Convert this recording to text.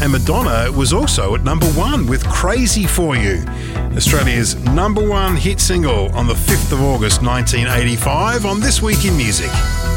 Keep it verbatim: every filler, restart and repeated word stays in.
and Madonna was also at number one with Crazy For You, Australia's number one hit single on the fifth of August nineteen eighty-five on This Week in Music.